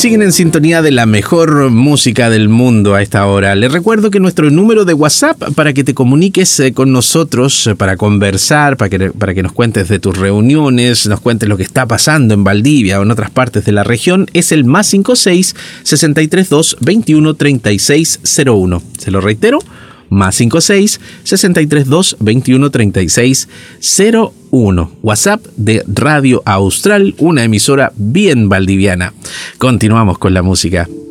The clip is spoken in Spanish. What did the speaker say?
siguen en sintonía de la mejor música del mundo a esta hora. Les recuerdo que nuestro número de WhatsApp para que te comuniques con nosotros, para conversar, para que nos cuentes de tus reuniones, nos cuentes lo que está pasando en Valdivia o en otras partes de la región, es el +56 632 21 36 01. Se lo reitero, +56 632 21 36 01. WhatsApp de Radio Austral, una emisora bien valdiviana. Continuamos con la música.